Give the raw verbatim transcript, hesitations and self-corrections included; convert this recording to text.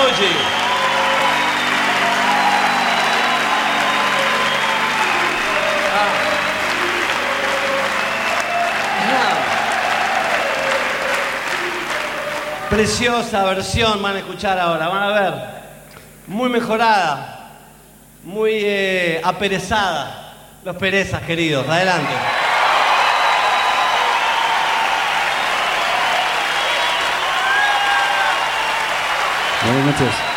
Fuji. Preciosa versión van a escuchar ahora, van a ver. Muy mejorada, muy eh, aperezada. Los perezas, queridos. Adelante. Buenas noches.